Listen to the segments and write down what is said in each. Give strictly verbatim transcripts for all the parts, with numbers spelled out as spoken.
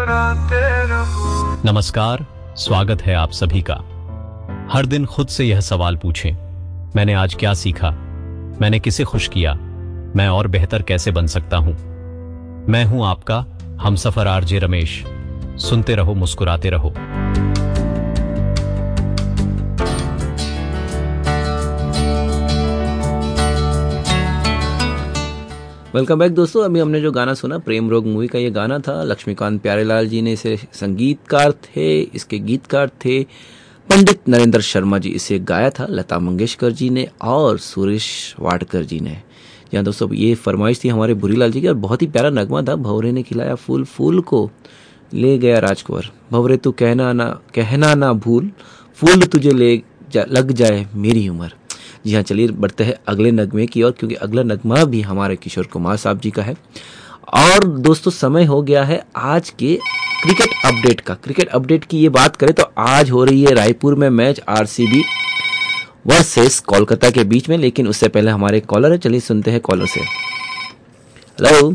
मुस्कुराते रहो। नमस्कार, स्वागत है आप सभी का। हर दिन खुद से यह सवाल पूछें, मैंने आज क्या सीखा, मैंने किसे खुश किया, मैं और बेहतर कैसे बन सकता हूं। मैं हूं आपका हमसफर आरजे रमेश। सुनते रहो, मुस्कुराते रहो। वेलकम बैक दोस्तों। अभी हमने जो गाना सुना प्रेम रोग मूवी का ये गाना था। लक्ष्मीकांत प्यारेलाल जी ने इसे संगीतकार थे, इसके गीतकार थे पंडित नरेंद्र शर्मा जी। इसे गाया था लता मंगेशकर जी ने और सुरेश वाडकर जी ने। यहाँ दोस्तों ये फरमाइश थी हमारे भूरीलाल जी की और बहुत ही प्यारा नगमा था। भंवरे ने खिलाया फूल, फूल को ले गया राजकुंवर। भंवरे तू कहना ना कहना ना भूल, फूल तुझे ले जा, लग जाए मेरी उम्र। जी हाँ, चलिए बढ़ते हैं अगले नगमे की ओर, क्योंकि अगला नगमा भी हमारे किशोर कुमार साहब जी का है। और दोस्तों समय हो गया है आज के क्रिकेट अपडेट का। क्रिकेट अपडेट की ये बात करें तो आज हो रही है रायपुर में मैच आरसीबी वर्सेस कोलकाता के बीच में। लेकिन उससे पहले हमारे कॉलर है, चलिए सुनते हैं कॉलर से। Hello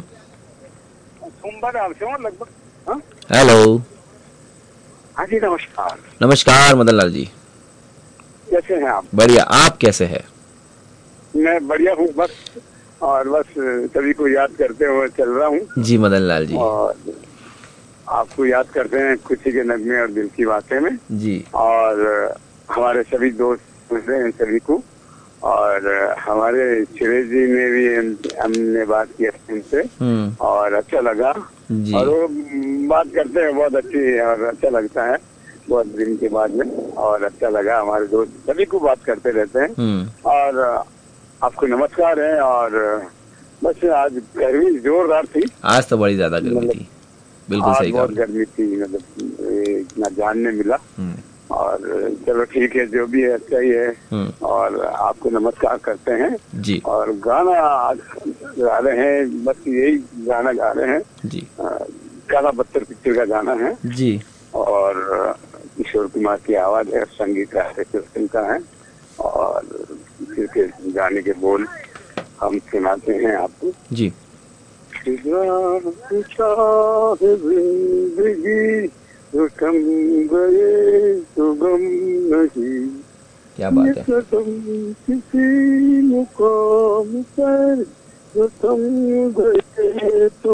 hello. हाँ जी, नमस्कार। नमस्कार मदन लाल जी, कैसे हैं आप? बढ़िया, आप कैसे हैं? मैं बढ़िया हूँ, बस और बस सभी को याद करते हुए चल रहा हूँ। जी मदन लाल जी, और आपको याद करते हैं खुशी के नगमे और दिल की बातें में जी। और हमारे सभी दोस्त सुन रहे हैं सभी को। और हमारे सुरेश जी ने भी हमने बात की उनसे और अच्छा लगा जी। और वो बात करते हैं बहुत अच्छी और अच्छा लगता है बहुत दिन के बाद में, और अच्छा लगा। हमारे दोस्त सभी को बात करते रहते हैं। और आपको नमस्कार है। और बस आज गर्मी जोरदार थी, आज तो बड़ी ज्यादा गर्मी थी। बिल्कुल सही, बहुत गर्मी थी, मतलब इतना जानने मिला। और चलो ठीक है, जो भी है अच्छा ही है। और आपको नमस्कार करते हैं जी। और गाना आज गा रहे हैं, बस यही गाना गा रहे हैं जी। काला पत्थर पिक्चर का गाना है जी। और किशोर कुमार की आवाज है, संगीत का है। और फिर के गाने के बोल हम सुनाते हैं आपको जी। जिंदगी तो कम गए तो गम नहीं, क्या बात है। किसी मुकाम पर तो थम गए तो